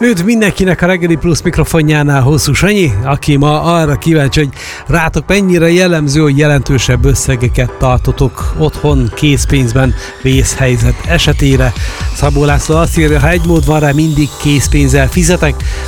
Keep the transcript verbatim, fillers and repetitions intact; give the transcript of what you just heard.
Üdv mindenkinek a Reggeli Plusz mikrofonjánál, Hosszú Sanyi, aki ma arra kíváncsi, hogy rátok mennyire jellemző, hogy jelentősebb összegeket tartotok otthon készpénzben vészhelyzet esetére. Szabó László azt írja, ha egy mód van rá, mindig készpénzzel fizetek,